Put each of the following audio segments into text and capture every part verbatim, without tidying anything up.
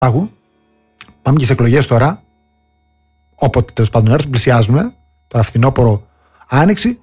Πάγου. Πάμε και σε εκλογές τώρα. Όποτε τέλος πάντων έρθουν, πλησιάζουμε. Τώρα φθινόπωρο, άνοιξη.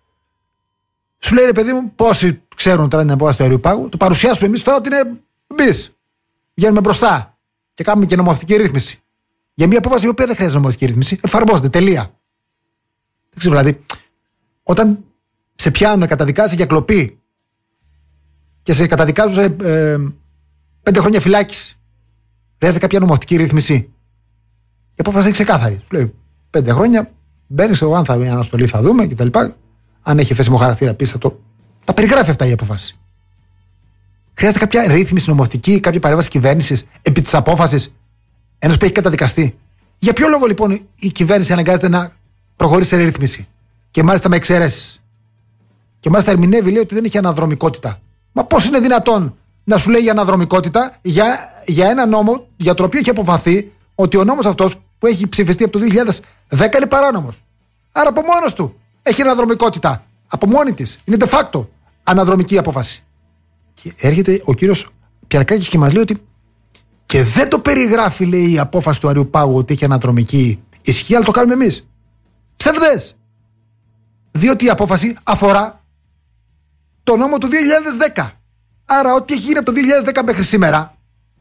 Σου λέει ρε παιδί μου, πόσοι ξέρουν τώρα την απόφαση του αερίου πάγου, το παρουσιάσουμε εμείς τώρα ότι είναι μπις. Βγαίνουμε μπροστά και κάνουμε και νομοθετική ρύθμιση. Για μια απόφαση η οποία δεν χρειάζεται νομοθετική ρύθμιση, εφαρμόζεται. Τελεία. Δεν ξέρω, δηλαδή, όταν σε πιάνουν, καταδικάζει για κλοπή και σε καταδικάζουν σε ε, πέντε χρόνια φυλάκιση, χρειάζεται κάποια νομοθετική ρύθμιση. Η απόφαση είναι ξεκάθαρη. Σου λέει πέντε χρόνια, μπαίνει, εγώ αν θα μια αναστολή θα δούμε κτλ. Αν έχει εφέσιμο χαρακτήρα, πίστα το. Τα περιγράφει αυτά η απόφαση. Χρειάζεται κάποια ρύθμιση νομοθετική, κάποια παρέμβαση κυβέρνησης επί της απόφασης ενός που έχει καταδικαστεί. Για ποιο λόγο λοιπόν η κυβέρνηση αναγκάζεται να προχωρήσει σε ρύθμιση και μάλιστα με εξαιρέσεις? Και μάλιστα ερμηνεύει, λέει ότι δεν έχει αναδρομικότητα. Μα πώς είναι δυνατόν να σου λέει για αναδρομικότητα για, για ένα νόμο για το οποίο έχει αποφαθεί ότι ο νόμος αυτός που έχει ψηφιστεί από το δύο χιλιάδες δέκα είναι παράνομος? Άρα από μόνος του έχει αναδρομικότητα. Από μόνη της. Είναι de facto αναδρομική απόφαση. Και έρχεται ο κύριος Πιαρκάκης και μας λέει ότι και δεν το περιγράφει, λέει, η απόφαση του αερίου πάγου ότι έχει αναδρομική ισχύ, αλλά το κάνουμε εμείς. Ψευδές. Διότι η απόφαση αφορά το νόμο του δύο χιλιάδες δέκα. Άρα ό,τι έχει γίνει από το δύο χιλιάδες δέκα μέχρι σήμερα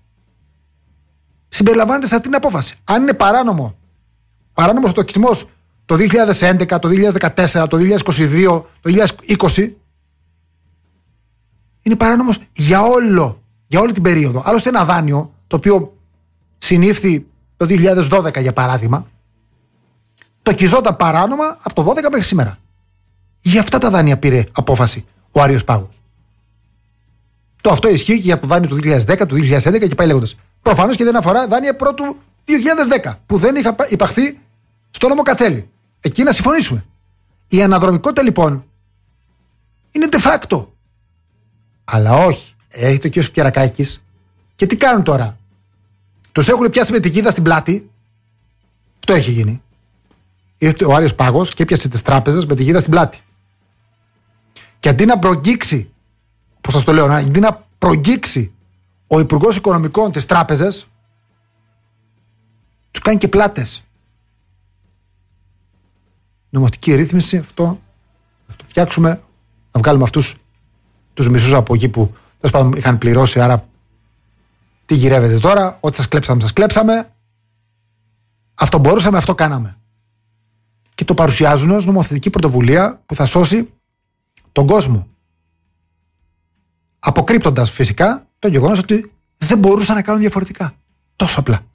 συμπεριλαμβάνεται σε αυτήν την απόφαση. Αν είναι παράνομο, παράνομος ο τοκισμός το δύο χιλιάδες έντεκα, το δύο χιλιάδες δεκατέσσερα, το δύο χιλιάδες είκοσι δύο, το δύο χιλιάδες είκοσι, είναι παράνομος για όλο, για όλη την περίοδο. Άλλωστε ένα δάνειο το οποίο συνήφθη το δύο χιλιάδες δώδεκα για παράδειγμα, τοκιζόταν παράνομα από το δώδεκα μέχρι σήμερα. Για αυτά τα δάνεια πήρε απόφαση ο Άριος Πάγος. Το αυτό ισχύει και για το δάνειο του δύο χιλιάδες δέκα, του δύο χιλιάδες έντεκα και πάει λέγοντας. Προφανώς και δεν αφορά δάνεια πρώτου δύο χιλιάδες δέκα που δεν είχα υπαχθεί στο νόμο Κατσέλη. Εκεί να συμφωνήσουμε. Η αναδρομικότητα λοιπόν είναι de facto. Αλλά όχι. Έχετε ο κ. Πιαρακάκης και τι κάνουν τώρα? Τους έχουν πιάσει με την κίδα στην πλάτη. Αυτό έχει γίνει. Ήρθε ο Άριος Πάγος και έπιασε τις τράπεζες με την κίδα στην πλάτη. Και αντί να προγγίξει, πώς σας το λέω, αντί να προγγίξει ο Υπουργός Οικονομικών τις τράπεζες, τους κάνει και πλάτες. Νομοθετική ρύθμιση, αυτό να το φτιάξουμε, να βγάλουμε αυτούς τους μισούς από εκεί που είχαν πληρώσει, άρα τι γυρεύετε τώρα? Ό,τι σας κλέψαμε, σας κλέψαμε. Αυτό μπορούσαμε, αυτό κάναμε. Και το παρουσιάζουν ως νομοθετική πρωτοβουλία που θα σώσει τον κόσμο. Αποκρύπτοντας φυσικά το γεγονός ότι δεν μπορούσαν να κάνουν διαφορετικά. Τόσο απλά.